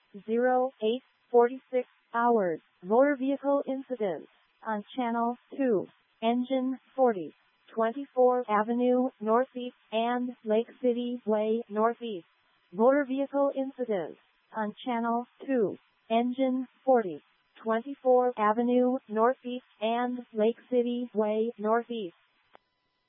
0846 hours. Motor vehicle incident on Channel 2. Engine 40. 24th Avenue Northeast and Lake City Way Northeast. Motor vehicle incident on Channel 2. Engine 40. 24th Avenue Northeast and Lake City Way Northeast.